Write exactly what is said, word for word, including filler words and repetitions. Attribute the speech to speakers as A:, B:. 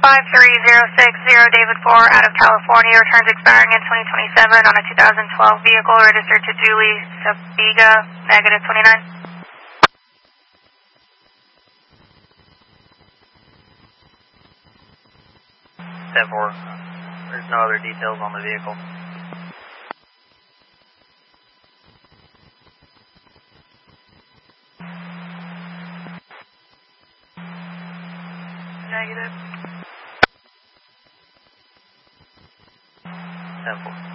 A: five three zero six zero David four out of California, returns expiring in twenty twenty-seven on a two thousand twelve vehicle registered to Julie Sabiga, negative twenty-nine.
B: ten four, there's no other details on the vehicle.
A: Negative.
B: ten four.